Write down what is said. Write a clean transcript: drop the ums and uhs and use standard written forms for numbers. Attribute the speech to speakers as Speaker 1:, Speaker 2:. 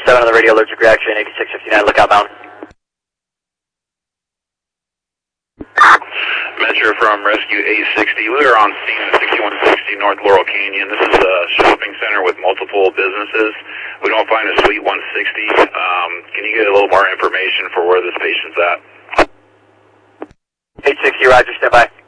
Speaker 1: 27 on the radio, allergic reaction, 8659, lookout bound.
Speaker 2: Measure from Rescue A60. We are on scene at 6160 North Laurel Canyon. This is a shopping center with multiple businesses. We don't find a suite 160. Can you get a little more information for where this patient's at?
Speaker 1: 860, roger, stand by.